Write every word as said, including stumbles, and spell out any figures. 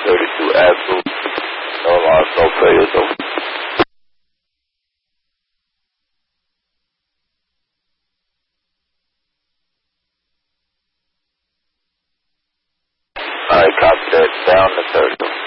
thirty-two absolute. No loss, no failures. Over. Alright, copy that. Down to thirty.